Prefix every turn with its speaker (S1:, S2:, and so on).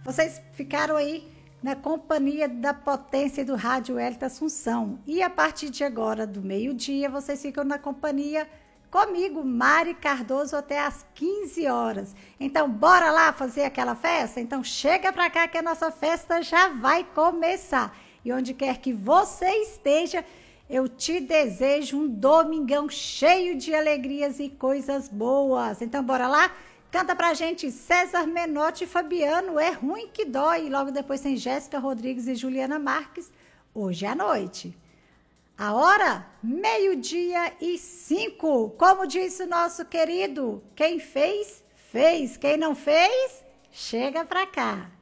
S1: Vocês ficaram aí na companhia da potência do Rádio Hélita Assunção. E a partir de agora, do meio-dia, vocês ficam na companhia comigo, Mari Cardoso, até às 15 horas. Então, bora lá fazer aquela festa? Então, chega pra cá que a nossa festa já vai começar. E onde quer que você esteja, eu te desejo um domingão cheio de alegrias e coisas boas. Então, bora lá? Canta pra gente César Menotti e Fabiano, É Ruim Que Dói. E logo depois tem Jéssica Rodrigues e Juliana Marques, Hoje à Noite. A hora, 12:05. Como disse o nosso querido, quem fez, fez. Quem não fez, chega pra cá.